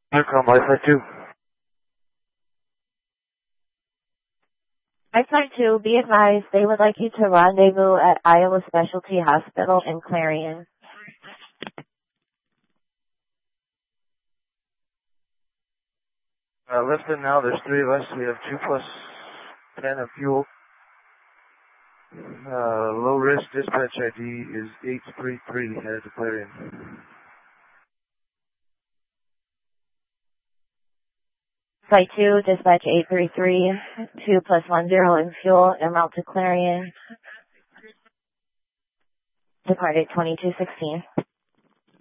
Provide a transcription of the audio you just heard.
Welcome, Wi-Fi 2. Wi-Fi 2, be advised, they would like you to rendezvous at Iowa Specialty Hospital in Clarion. Lifting now, there's 3 of us. We have 2 plus 10 of fuel. Low risk dispatch ID is 833 headed to Clarion. Flight 2, dispatch 833, 2 plus 10 in fuel, en route to Clarion. Departed 2216.